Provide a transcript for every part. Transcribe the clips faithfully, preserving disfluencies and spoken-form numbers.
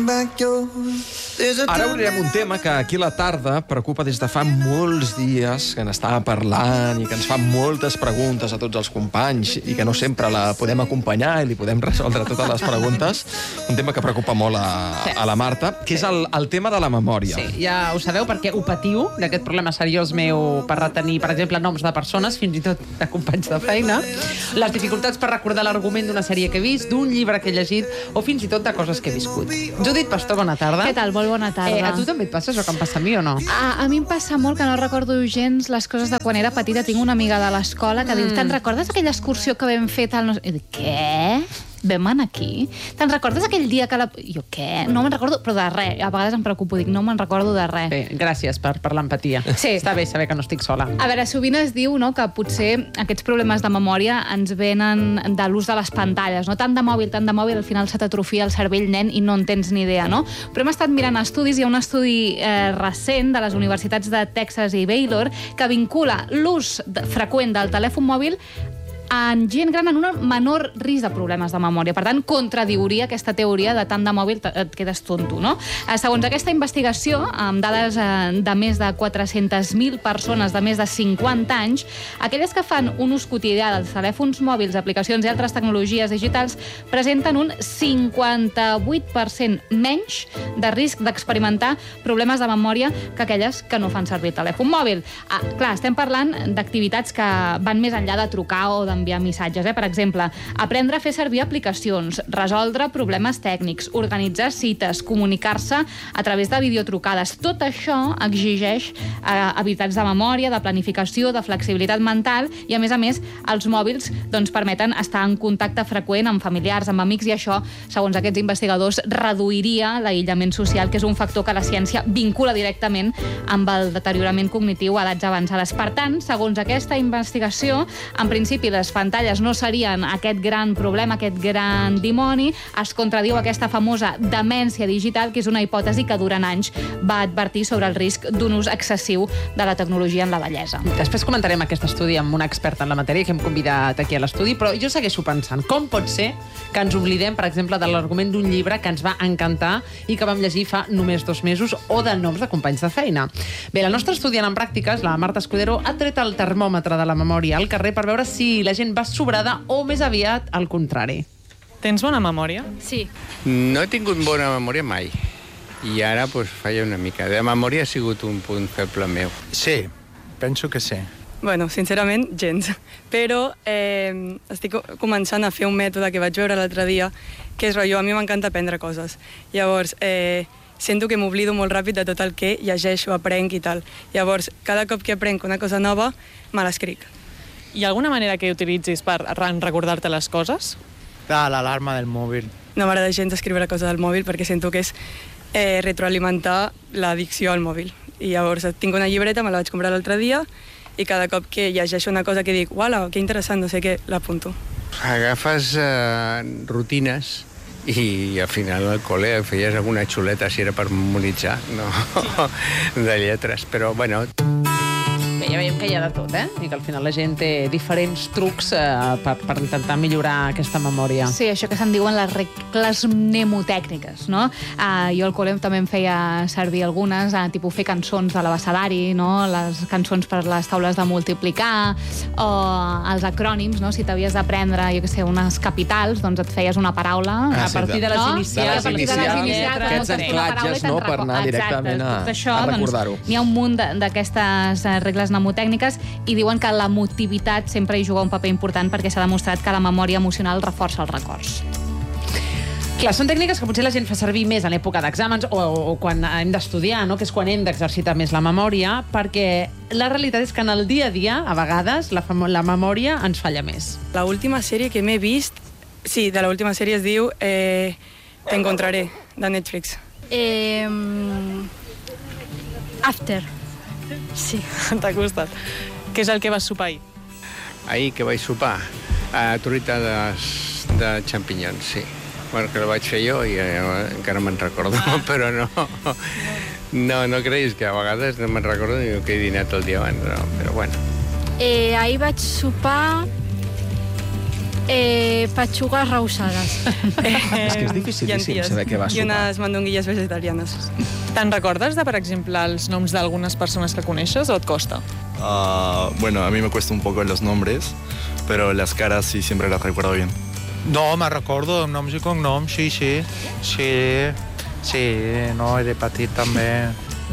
Ara obrirem un tema que aquí a la tarda preocupa des de fa molts dies, que n'estava parlant i que ens fa moltes preguntes a tots els companys i que no sempre la podem acompanyar i li podem resoldre totes les preguntes. Un tema que preocupa molt a, a la Marta, que és el, el tema de la memòria. Sí, ja ho sabeu perquè ho patiu, d'aquest problema seriós meu per retenir, per exemple, noms de persones, fins i tot de companys de feina, les dificultats per recordar l'argument d'una sèrie que he vist, d'un llibre que he llegit o fins i tot de coses que he viscut. Judit Pastor, bona tarda. Què tal? Molt bona tarda. Eh, a tu també et passa això que em passa a mi o no? A, a mi em passa molt que no recordo gens les coses de quan era petita. Tinc una amiga de l'escola que mm. diu, te'n recordes aquella excursió que vam fer tal... No... I dic, què? Vam anar aquí? Te'n recordes aquell dia que la... Jo, què? No me'n recordo, però de res. A vegades em preocupo, dic, no me'n recordo de res. Bé, gràcies per, per l'empatia. Sí. Està bé saber que no estic sola. A veure, sovint es diu, no, que potser aquests problemes de memòria ens venen de l'ús de les pantalles, no? Tant de mòbil, tant de mòbil, al final se t'atrofia el cervell, nen, i no en tens ni idea, no? Però hem estat mirant estudis, hi ha un estudi eh, recent de les universitats de Texas i Baylor que vincula l'ús freqüent del telèfon mòbil en gent gran en un menor risc de problemes de memòria. Per tant, contradiuria aquesta teoria de tant de mòbil et quedes tonto, no? Segons aquesta investigació, amb dades de més de quatre-centes mil persones de més de cinquanta anys, aquelles que fan un ús quotidià dels telèfons mòbils, aplicacions i altres tecnologies digitals presenten un cinquanta-vuit per cent menys de risc d'experimentar problemes de memòria que aquelles que no fan servir el telèfon mòbil. Ah, clar, estem parlant d'activitats que van més enllà de trucar o d'enviar missatges, eh? Per exemple, aprendre a fer servir aplicacions, resoldre problemes tècnics, organitzar cites, comunicar-se a través de videotrucades. Tot això exigeix eh, habilitats de memòria, de planificació, de flexibilitat mental i, a més a més, els mòbils doncs, permeten estar en contacte freqüent amb familiars, amb amics, i això, segons aquests investigadors, reduiria l'aïllament social, que és un factor que la ciència vincula directament amb el deteriorament cognitiu a edats avançades. Per tant, segons aquesta investigació, en principi les pantalles no serien aquest gran problema, aquest gran dimoni. Es contradiu aquesta famosa demència digital, que és una hipòtesi que durant anys va advertir sobre el risc d'un ús excessiu de la tecnologia en la vellesa. Després comentarem aquest estudi amb una experta en la matèria que hem convidat aquí a l'estudi, però jo segueixo pensant, com pot ser que ens oblidem, per exemple, de l'argument d'un llibre que ens va encantar i que vam llegir fa només dos mesos, o de noms de companys de feina? Bé, la nostra estudiant en pràctiques, la Marta Escudero, ha tret el termòmetre de la memòria al carrer per veure si la gent va sobrada o més aviat al contrari. Tens bona memòria? Sí. No he tingut bona memòria mai. I ara pues, falla una mica. De memòria ha sigut un punt feble meu. Sí, penso que sí. Bueno, sincerament, gens. Però eh, estic començant a fer un mètode que vaig veure l'altre dia, que és rotllo, a mi m'encanta aprendre coses. Llavors, eh, sento que m'oblido molt ràpid de tot el que llegeixo, aprenc i tal. Llavors, cada cop que aprenc una cosa nova, me l'escric. Hi ha alguna manera que utilitzis per recordar-te les coses? Ah, l'alarma del mòbil. No m'agrada gens escriure coses al mòbil perquè sento que és eh, retroalimentar l'addicció al mòbil. I llavors tinc una llibreta, me la vaig comprar l'altre dia, i cada cop que llegeixo una cosa que dic, uala, que interessant, no sé què, l'apunto. Agafes eh, rutines i al final al col·le feies alguna xuleta si era per memoritzar, no? De lletres, però bueno... Bé, ja veiem que hi ha de tot, eh? I que al final la gent té diferents trucs eh, per, per intentar millorar aquesta memòria. Sí, això que se'n diuen les regles mnemotècniques, no? Uh, jo al col·le també em feia servir algunes, uh, tipus fer cançons de l'abecedari, no? Les cançons per les taules de multiplicar, o els acrònims, no? Si t'havies d'aprendre, jo què sé, unes capitals, doncs et feies una paraula... Ah, a partir de les no? inicials. De les inicials, aquests anclatges, no?, per anar directament a, això, a recordar-ho. Doncs, n'hi ha un munt d'aquestes regles mnemotècniques i diuen que l'emotivitat sempre hi juga un paper important perquè s'ha demostrat que la memòria emocional reforça els records. Clar, són tècniques que potser la gent fa servir més en època d'exàmens o, o, o quan hem d'estudiar, no? Que és quan hem d'exercitar més la memòria, perquè la realitat és que en el dia a dia, a vegades, la, la memòria ens falla més. La última sèrie que m'he vist, sí, de l'última sèrie es diu eh, Te encontraré, de Netflix. Eh, after. Sí. T'ha costat. Què és el que vas sopar ahir? Ahir que vaig sopar, a truita de, de xampinyons, sí. Bueno, que la vaig fer jo i eh, encara me'n recordo, ah. però no, no, no creguis que a vegades no me'n recordo ni que he dinat el dia abans, no, però bueno. Eh, ahir vaig sopar Eh, petxugues rehaussades. És que és dificilíssim llenties saber què va I sopar. unes mandonguilles vegetarianes. Te'n recordes de, per exemple, els noms d'algunes persones que coneixes o et costa? Ah, bueno, a mí me cuesta un poco los nombres, pero las caras sí siempre las recuerdo bien. No, me recordo noms i cognoms, sí, sí. Sí, sí, no, de petit també.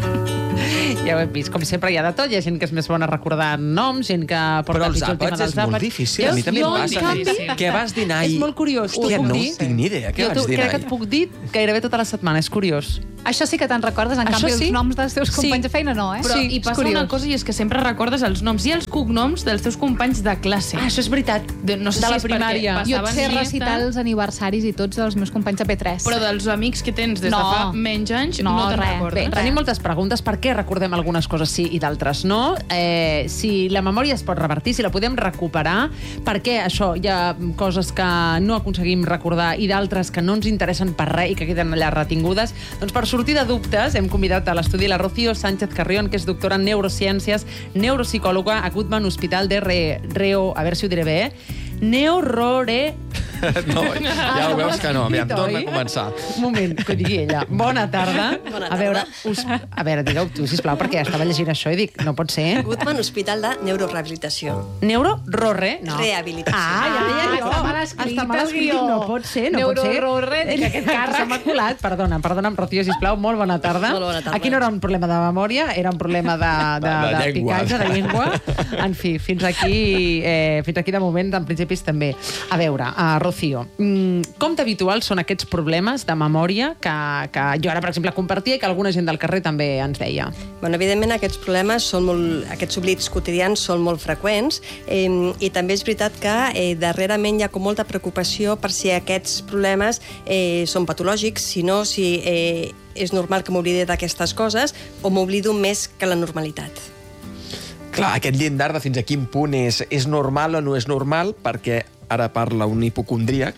Ja ho hem vist, com sempre hi ha de tot. Hi ha gent que és més bona recordant noms, gent que porta Però els pitjor el tema àpats dels és molt àpats. difícil. A mi també Jo, em en passa. canvi, Què vas dinar ahir? És molt curiós. Hòstia, T'ho puc no dir? tinc ni idea. Què Jo vas t'ho- dinar crec que ahir? et puc dir gairebé tota la setmana, és curiós. Això sí que te'n recordes, en Això canvi sí? els noms dels teus companys Sí. de feina no, eh? Però Sí, hi és passa curiós. una cosa i és que sempre recordes els noms i els cognoms dels teus companys de classe. Ah, això és veritat. De, no sé De si la és perquè primària. Jo et passaven sé llista, recitar els aniversaris i tots dels meus companys de P tres. però dels amics que tens des No. de fa menys anys no, No, te'n res. recordes. Bé, Tenim moltes preguntes. Per què recordem algunes coses sí i d'altres no? Eh, si la memòria es pot revertir, si la podem recuperar, per què això hi ha coses que no aconseguim recordar i d'altres que no ens interessen per res i que queden allà retingudes? Doncs per sortir de dubtes hem convidat a l'estudi la Rocío Sánchez Carrión, que és doctora en neurociències, neuropsicòloga a Goodman Hospital de Re, Reo, a veure si ho diré bé, eh? Neurore... No, ja ho veus que no. Aviam, Oi? torna a començar. Un moment, que ho digui ella. Bona tarda. Bona A veure, tarda. us, a veure digueu tu, sisplau, perquè estava llegint això i dic, no pot ser. Goodman Hospital de Neurorehabilitació. Neuro-rorre? No. Rehabilitació. Ah, ja deia jo. està mal escrit Està mal el escrit, guió. no pot ser, no pot ser. Neuro-rorre, dic, aquest càrrec. S'ha maculat. Perdona, perdona'm, Rocío, sisplau, molt bona tarda. Molt bona tarda. Aquí no era un problema de memòria, era un problema de, de, De- de de, llengua. picatge, de llengua. En fi, fins aquí, eh, fins aquí de moment, en principis també. A veure, uh, Rocío, mm, com d'habituals són aquests problemes de memòria que, que jo ara, per exemple, compartia i que alguna gent del carrer també ens deia? Bueno, evidentment, aquests problemes, són molt, aquests oblits quotidians són molt freqüents eh, i també és veritat que eh, darrerament hi ha com molta preocupació per si aquests problemes eh, són patològics, si no, si eh, és normal que m'oblidi d'aquestes coses o m'oblido més que la normalitat. Clar, aquest llindar de fins a quin punt és, és normal o no és normal, perquè ara parla un hipocondríac,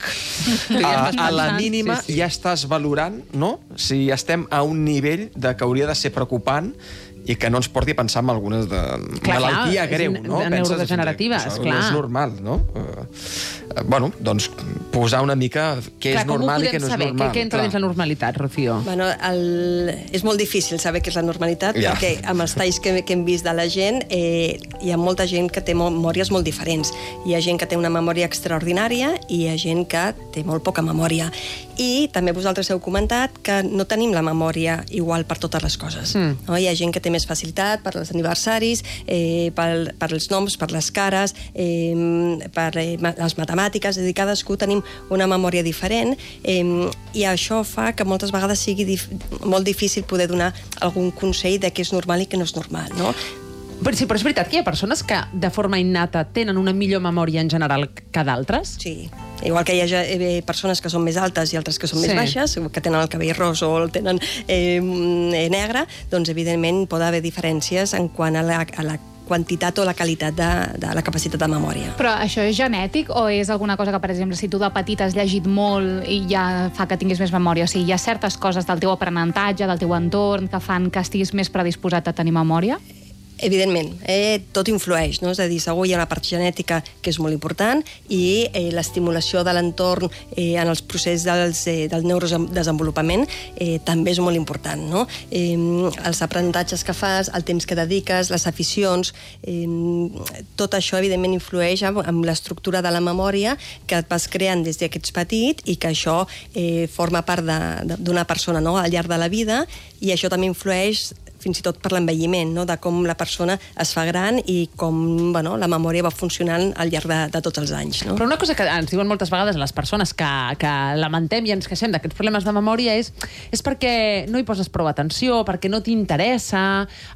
a, a la mínima sí, sí. ja estàs valorant, no?, si estem a un nivell de que hauria de ser preocupant i que no ens porti a pensar en algunes de Clar, malaltia clar, greu, és no? de Penses, neurodegenerativa, això esclar. No és normal, no? Uh, uh, bueno, doncs posar una mica què Clar, és normal com ho i què no és saber? normal. Què, què entra clar. dins la normalitat, Rocío? Bueno, el... és molt difícil saber què és la normalitat Ja. perquè amb els talls que, que hem vist de la gent eh, hi ha molta gent que té memòries molt diferents. Hi ha gent que té una memòria extraordinària i hi ha gent que té molt poca memòria. I també vosaltres heu comentat que no tenim la memòria igual per totes les coses. Mm. No? Hi ha gent que té més facilitat per als aniversaris, eh, per, per els noms, per les cares, eh, per eh, ma- les matemàtiques, és a dir, cadascú tenim una memòria diferent eh, i això fa que moltes vegades sigui dif molt difícil poder donar algun consell de què és normal i què no és normal, no? Però, sí, però és veritat que hi ha persones que de forma innata tenen una millor memòria en general que d'altres? Sí. Igual que hi ha eh, persones que són més altes i altres que són Sí. més baixes, que tenen el cabell ros o el tenen eh, negre, doncs evidentment pot haver diferències en quant a la, a la quantitat o la qualitat de, de la capacitat de memòria. Però això és genètic o és alguna cosa que, per exemple, si tu de petit has llegit molt i ja fa que tinguis més memòria? O sigui, hi ha certes coses del teu aprenentatge, del teu entorn, que fan que estiguis més predisposat a tenir memòria? Evidentment, eh, tot influeix, no? És a dir, segur hi ha una part genètica que és molt important i eh, l'estimulació de l'entorn eh, en els processos dels, eh, del neurodesenvolupament eh, també és molt important, no? Eh, els aprenentatges que fas, el temps que dediques, les aficions, eh, tot això evidentment influeix amb, amb l'estructura de la memòria que et vas creant des que ets petit i que això eh, forma part de- de- d'una persona, no?, al llarg de la vida, i això també influeix fins i tot per l'envelliment, no?, de com la persona es fa gran i com, bueno, la memòria va funcionant al llarg de, de tots els anys, no? Però una cosa que ens diuen moltes vegades les persones que, que lamentem i ens queixem d'aquests problemes de memòria és, és perquè no hi poses prou atenció, perquè no t'interessa,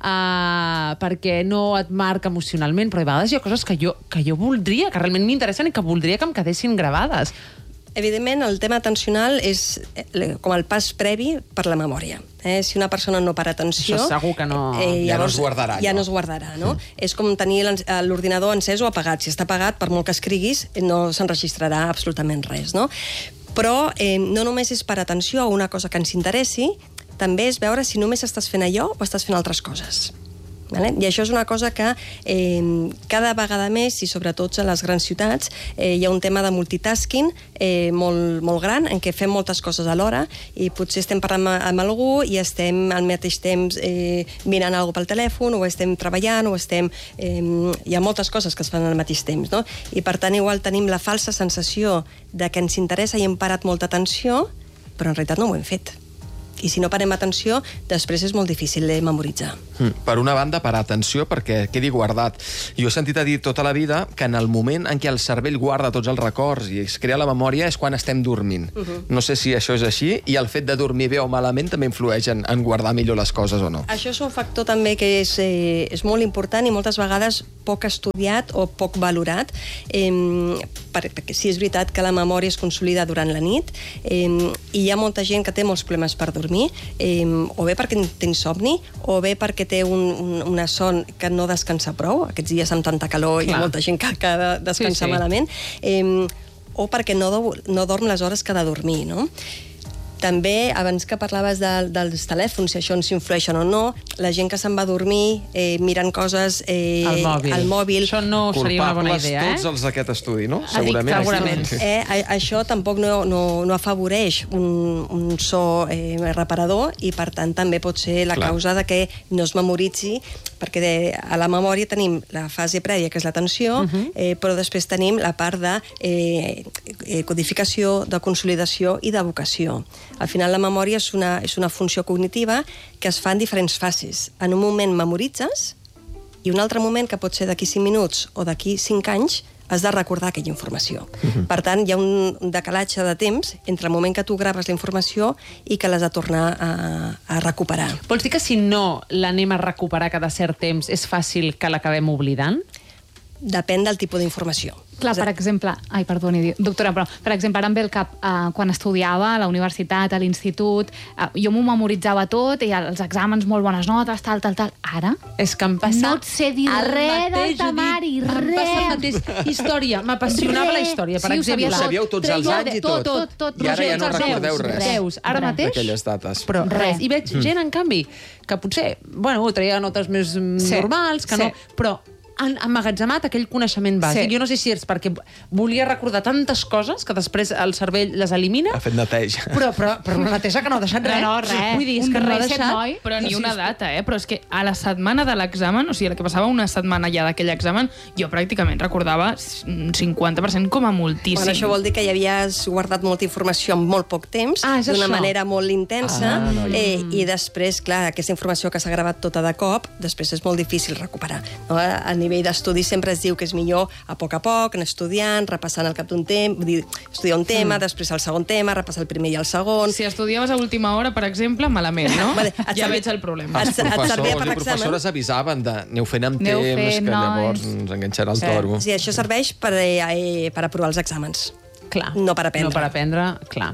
uh, perquè no et marca emocionalment, però a vegades hi ha coses que jo, que jo voldria, que realment m'interessen i que voldria que em quedessin gravades. Evidentment, el tema atencional és eh, com el pas previ per la memòria. Eh? Si una persona no para atenció... Això segur que no- Ja no es guardarà, Ja allò. no es guardarà, no? Mm. És com tenir l'en- l'ordinador encès o apagat. Si està apagat, per molt que escriguis, no s'enregistrarà absolutament res, no? Però eh, no només és per atenció a una cosa que ens interessi, també és veure si només estàs fent allò o estàs fent altres coses. Vale? I això és una cosa que eh, cada vegada més, i sobretot a les grans ciutats, eh, hi ha un tema de multitasking eh, molt, molt gran, en què fem moltes coses alhora, i potser estem parlant amb, amb algú i estem al mateix temps eh, mirant alguna cosa pel telèfon, o estem treballant, o estem... Eh, hi ha moltes coses que es fan al mateix temps, no? I per tant igual tenim la falsa sensació de que ens interessa i hem parat molta atenció, però en realitat no ho hem fet. I si no parem atenció, després és molt difícil de memoritzar. Mm. Per una banda, parar atenció perquè quedi guardat. Jo he sentit a dir tota la vida que en el moment en què el cervell guarda tots els records i es crea la memòria és quan estem dormint. Uh -huh. No sé si això és així, i el fet de dormir bé o malament també influeix en, en guardar millor les coses o no. Això és un factor també que és, eh, és molt important i moltes vegades poc estudiat o poc valorat, eh, perquè sí és veritat que la memòria es consolida durant la nit, eh, i hi ha molta gent que té molts problemes per dormir, Eh, o bé perquè té insomni, o bé perquè té un, un, una son que no descansa prou, aquests dies amb tanta calor. Clar. Hi ha molta gent que, que descansa sí, sí. malament, eh, o perquè no, do, no dorm les hores que ha de dormir, no? També, abans que parlaves de, dels telèfons, si això ens influeixen o no, la gent que se'n va a dormir eh, mirant coses eh, al mòbil. al mòbil. Això no seria una bona idea, eh? Culpables tots els d'aquest estudi, no? Segurament. Segurament. Eh, això tampoc no, no, no afavoreix un, un so eh, reparador, i per tant també pot ser la Clar. causa de que no es memoritzi, perquè de, a la memòria tenim la fase prèvia, que és l'atenció, uh -huh. eh, però després tenim la part de eh, codificació, de consolidació i d'evocació. Al final la memòria és una, és una funció cognitiva que es fa en diferents fases. En un moment memoritzes, i un altre moment, que pot ser d'aquí cinc minuts o d'aquí cinc anys, has de recordar aquella informació. Uh-huh. Per tant, hi ha un decalatge de temps entre el moment que tu graves la informació i que l'has de tornar a, a recuperar. Vols dir que si no l'anem a recuperar cada cert temps, és fàcil que l'acabem oblidant? Depèn del tipus d'informació. Clar, per exemple... Ai, perdoni, doctora, però, per exemple, ara em ve el cap, eh, quan estudiava a la universitat, a l'institut, eh, jo m'ho memoritzava tot, i els exàmens molt bones notes, tal, tal, tal. Ara... És que em passa... No et sé dir res del temari, res. Em passa el mateix. Història, m'apassionava la història, per sí, exemple. Ho sabíeu tots els anys i tot. Tot, tot, tot. I ara ja no recordeu res. Veus, ara mateix... D'aquelles dates. Però res. I veig gent, en canvi, que potser, bueno, traia notes més normals, que no... Però han emmagatzemat aquell coneixement bàsic. Sí. Jo no sé si és perquè volia recordar tantes coses que després el cervell les elimina. Ha fet neteja. Però, però, però una neteja que no ha deixat res. No, res. Vull dir, és que no ha deixat... Noi. Però ni una data, eh? Però és que a la setmana de l'examen, o sigui, el que passava una setmana ja d'aquell examen, jo pràcticament recordava un cinquanta per cent com a moltíssim. Bueno, això vol dir que ja havies guardat molta informació en molt poc temps, ah, d'una manera molt intensa, ah, no, eh, i després, clar, aquesta informació que s'ha gravat tota de cop, després és molt difícil recuperar. No? A nivell d'estudi sempre es diu que és millor a poc a poc, anar estudiant, repassant al cap d'un temps, vull dir, estudiar un tema, mm. després el segon tema, repassar el primer i el segon... Si estudiaves a última hora, per exemple, malament, no? Vale, ja veig el problema. Els professors i professores avisaven de aneu fent amb temps, que llavors ens enganxarà el toro. Sí, això serveix per, eh, per aprovar els exàmens. Clar. No per aprendre. No per aprendre, clar.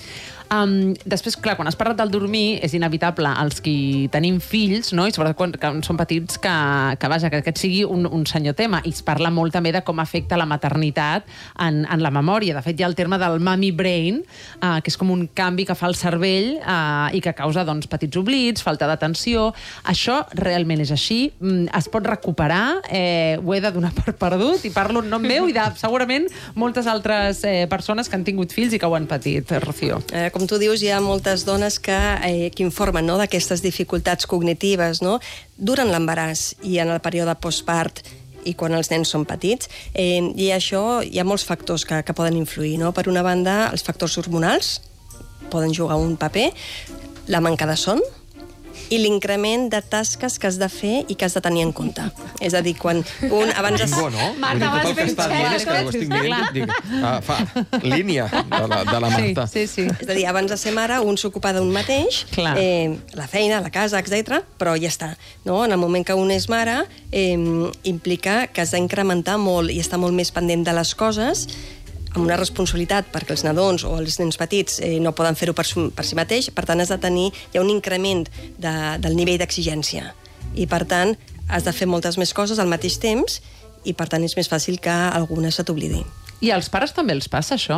Um, després, clar, quan has parlat del dormir, és inevitable els qui tenim fills, no? I sobretot quan, quan són petits, que, que, vaja, que aquest sigui un, un senyor tema. I es parla molt també de com afecta la maternitat en, en la memòria. De fet, hi ha el terme del mommy brain, uh, que és com un canvi que fa el cervell uh, i que causa, doncs, petits oblits, falta d'atenció. Això realment és així. Mm, es pot recuperar, eh, ho he de donar per perdut, i parlo en nom meu i de, segurament, moltes altres eh, persones que han tingut fills i que ho han patit, Rocío. Eh, com tu dius, hi ha moltes dones que, eh, que informen, no?, d'aquestes dificultats cognitives, no?, durant l'embaràs i en el període postpart i quan els nens són petits. Eh, I això hi ha molts factors que, que poden influir, no? Per una banda, els factors hormonals poden jugar un paper, la manca de son, i l'increment de tasques que has de fer i que has de tenir en compte. És a dir, quan un abans... Bingo, no? Marta, vas ben xerta. És que ho estic mirant, dic, ah, fa línia de la, de la Marta. Sí, sí, sí. És a dir, abans de ser mare, un s'ocupa d'un mateix, eh, la feina, la casa, etcètera, però ja està. No? En el moment que un és mare, eh, implica que has d'incrementar molt i estar molt més pendent de les coses, amb una responsabilitat, perquè els nadons o els nens petits eh, no poden fer-ho per, per si mateix, per tant has de tenir, hi ha un increment de, del nivell d'exigència, i per tant has de fer moltes més coses al mateix temps, i per tant és més fàcil que alguna se t'oblidi. I als pares també els passa això?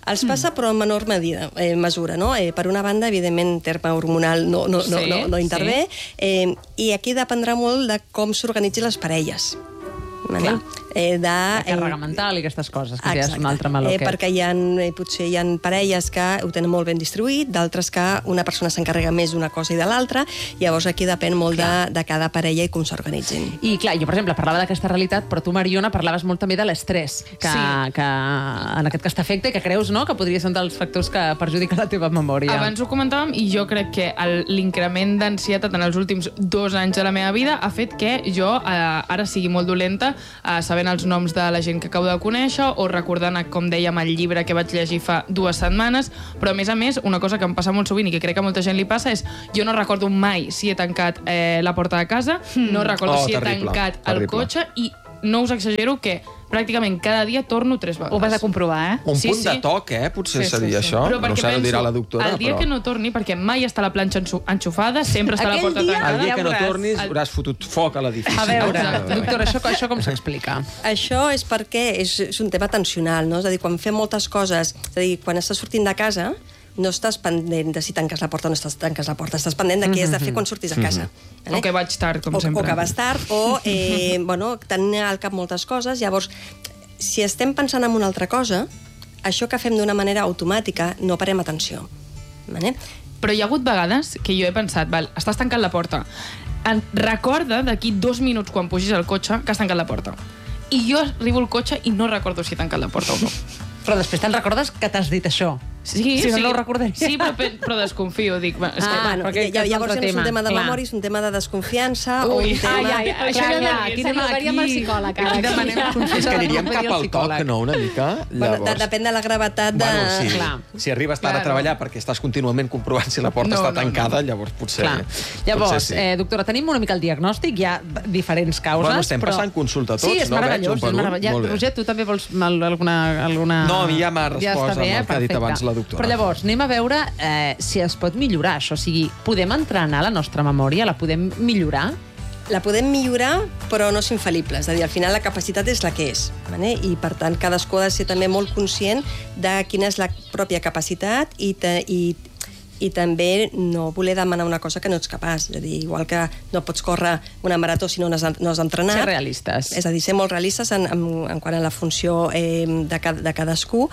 Els passa, mm. però en menor medida, eh, mesura, no? Eh, per una banda, evidentment, terme hormonal no, no, no, Sí, no, no intervé, sí. eh, i aquí dependrà molt de com s'organitzin les parelles. Vale? Eh, de, La càrrega mental i aquestes coses, que ja és un altre meló. Eh, perquè hi ha, eh, potser hi ha parelles que ho tenen molt ben distribuït, d'altres que una persona s'encarrega més d'una cosa i de l'altra, llavors aquí depèn molt de, de cada parella i com s'organitzin. I clar, jo, per exemple, parlava d'aquesta realitat, però tu, Mariona, parlaves molt també de l'estrès, que, Sí. que en aquest cas t'afecta i que creus, no?, que podria ser un dels factors que perjudica la teva memòria. Abans ho comentàvem i jo crec que el- l'increment d'ansietat en els últims dos anys de la meva vida ha fet que jo eh, ara sigui molt dolenta eh, sabent els noms de la gent que acabo de conèixer o recordant, com dèiem, el llibre que vaig llegir fa dues setmanes, però a més a més, una cosa que em passa molt sovint i que crec que a molta gent li passa és jo no recordo mai si he tancat eh, la porta de casa, no recordo Oh, si he terrible, tancat el terrible. cotxe i no us exagero que pràcticament cada dia torno tres vegades. Ho vas a comprovar, eh? Un Sí, punt sí. de toc, eh? Potser Sí, sí, seria sí. això. Però No perquè sé, ho dirà penso, la doctora, el dia però... que no torni, perquè mai està la planxa enxu- enxufada, sempre està la Aquell porta dia- tancada. El dia que no veuràs. tornis hauràs fotut foc a l'edifici. A veure, Exacte. doctora, això, això com s'explica? Això és perquè és, és un tema tensional, no? És a dir, quan fem moltes coses, és a dir, quan estàs sortint de casa, no estàs pendent de si tanques la porta o no estàs tanques la porta, estàs pendent de què has de fer quan surtis a casa. O que vaig tard, com o, sempre. O que vas tard, o eh, bueno, tenir al cap moltes coses. Llavors, si estem pensant en una altra cosa, això que fem d'una manera automàtica no parem atenció. Vale? Però hi ha hagut vegades que jo he pensat, val, estàs tancant la porta. En, recorda d'aquí dos minuts quan pugis al cotxe que has tancat la porta. I jo arribo al cotxe i no recordo si he tancat la porta o no. Però després te'n recordes que t'has dit això? Sí, Si no, sí, no ho recordaria. Sí, però, pe- però desconfio, dic... Va, és Ah, que, Bueno, perquè ja, és llavors un altre ja no és un tema, tema de clar. memòria, és un tema de desconfiança o Ui. un tema... Ai, ai, ai, Clar, això clar, ja aquí no... anem- S'animaríem al aquí- psicòleg, aquí ara. demanem consell. És que aniríem Podria cap al al toc, psicòleg. no?, una mica. Bueno, de, Llavors... depèn de la gravetat de... Bueno, sí. Clar. Si arribes tard a Claro. treballar perquè estàs contínuament comprovant si la porta No, està no, tancada, no. llavors potser... Clar. Llavors, potser sí. eh, doctora, tenim una mica el diagnòstic, hi ha diferents causes, Bueno, estem però... passant consulta tots, sí, és no? Veig, meravellós, un per és un. meravellós. Molt bé. Roger, tu també vols mal- alguna... alguna... No, a mi ja m'ha respost ja està bé, amb el que ha dit perfecte. abans la doctora. Però llavors, anem a veure eh, si es pot millorar això. O sigui, podem entrenar la nostra memòria? La podem millorar? La podem millorar, però no és infal·lible. És a dir, al final la capacitat és la que és. Vale? I, per tant, cadascú ha de ser també molt conscient de quina és la pròpia capacitat i, te, i, i també no voler demanar una cosa que no ets capaç. És a dir, igual que no pots córrer una marató si no has, no has entrenat. Ser realistes. És a dir, ser molt realistes en, en, en quant a la funció eh, de, ca- de cadascú.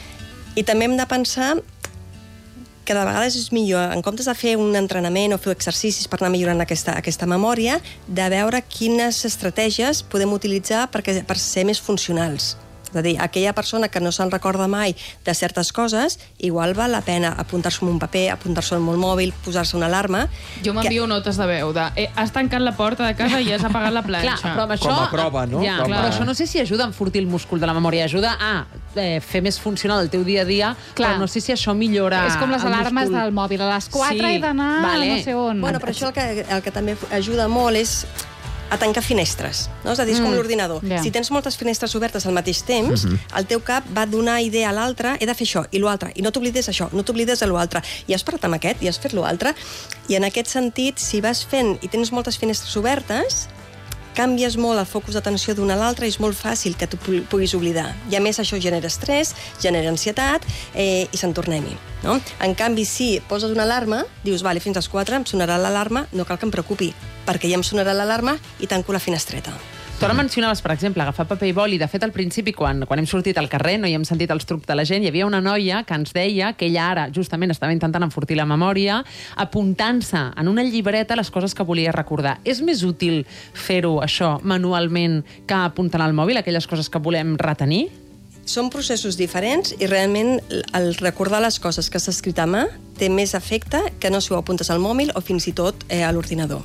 I també hem de pensar que de vegades és millor, en comptes de fer un entrenament o fer exercicis per anar millorant aquesta, aquesta memòria, de veure quines estratègies podem utilitzar perquè, per ser més funcionals. És a dir, aquella persona que no se'n recorda mai de certes coses, igual val la pena apuntar-s'ho en un paper, apuntar-s'ho en un mòbil, posar-se una alarma... Jo m'envio notes de veu de eh, has tancat la porta de casa i has apagat la planxa. Clar, però amb això... Com a prova, no? Ja, Com a- però això no sé si ajuda a enfortir el múscul de la memòria. Ajuda a eh, fer més funcional el teu dia a dia, Clar. però no sé si això millora És com les el alarmes múscul. del mòbil. A les quatre Sí, he d'anar vale. no sé on. Bueno, però això el que, el que també ajuda molt és a tancar finestres, no? És a dir, és com Mm, l'ordinador. ja. Si tens moltes finestres obertes al mateix temps, el teu cap va donar idea a l'altre, he de fer això i l'altre, i no t'oblides això, no t'oblides de l'altre, i has parat amb aquest, i has fet l'altre, i en aquest sentit, si vas fent i tens moltes finestres obertes, canvies molt el focus d'atenció d'una a l'altra i és molt fàcil que tu pu- puguis oblidar. I a més això genera estrès, genera ansietat eh, i se'n tornem-hi. No? En canvi, si poses una alarma, dius, vale, fins a les quatre em sonarà l'alarma, no cal que em preocupi, perquè ja em sonarà l'alarma i tanco la finestreta. Tu ara mencionaves, per exemple, agafar paper i boli. De fet, al principi, quan, quan hem sortit al carrer no hi hem sentit els trucs de la gent, hi havia una noia que ens deia que ella ara, justament, estava intentant enfortir la memòria, apuntant-se en una llibreta les coses que volia recordar. És més útil fer-ho, això, manualment, que apuntant al mòbil, aquelles coses que volem retenir? Són processos diferents i realment el recordar les coses que s'ha escrit a mà té més efecte que no si ho apuntes al mòbil o fins i tot eh, a l'ordinador.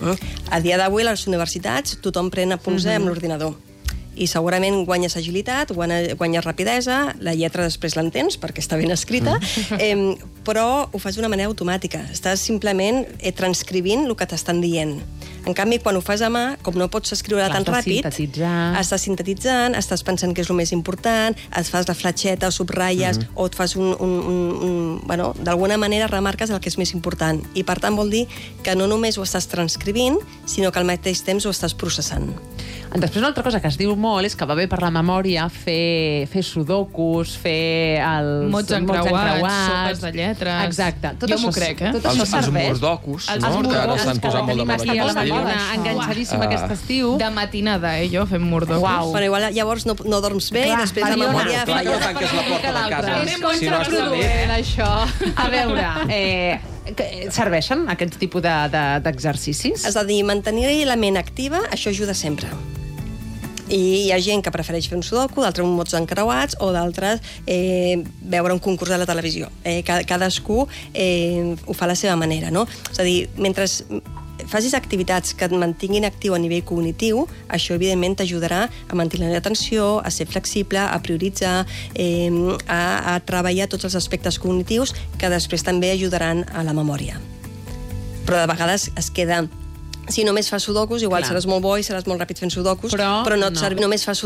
A dia d'avui a les universitats tothom pren apunts mm-hmm. amb l'ordinador i segurament guanyes agilitat, guanya- guanyes rapidesa, la lletra després l'entens perquè està ben escrita, eh, però ho fas d'una manera automàtica. Estàs simplement eh, transcrivint el que t'estan dient. En canvi, quan ho fas a mà, com no pots escriure Clar, tan estàs ràpid, sintetitzant. estàs sintetitzant, estàs pensant que és el més important, et fas la fletxeta o subratlles, mm-hmm. o et fas un... un, un, un bueno, d'alguna manera remarques el que és més important. I per tant vol dir que no només ho estàs transcrivint, sinó que al mateix temps ho estàs processant. Després una altra cosa que es diu molt és que va bé per la memòria fer, fer sudokus, fer els mots encreuats, sopes de lletres... Exacte. Tot jo això, m'ho crec, eh? Tot això Els, els serveix. mordocus, Els no? Que ara mordocus, s'han posat molt de moda. Aquí a la aquest estiu. Mariona, enganxadíssima Ah. aquest estiu. De matinada, eh, jo, fem mordocus. Uau. Però igual llavors no, no dorms bé Clar, i després la Mariona, memòria... Clar, ja falla. tanques la porta de casa. És Si no has de contraproduent, això. A veure, eh, que- serveixen aquests tipus de- de- d'exercicis? És a dir, mantenir la ment activa, això ajuda sempre. I hi ha gent que prefereix fer un sudoku, d'altres uns mots encreuats o d'altres eh, veure un concurs de la televisió. Eh, cadascú eh, ho fa a la seva manera, no? És a dir, mentre facis activitats que et mantinguin actiu a nivell cognitiu, això evidentment t'ajudarà a mantenir l'atenció, a ser flexible, a prioritzar, eh, a, a treballar tots els aspectes cognitius que després també ajudaran a la memòria. Però de vegades es queda... Si només fas sudokus, igual Clar. seràs molt bo i seràs molt ràpid fent sudokus, Però però no et no. serveix. Només fas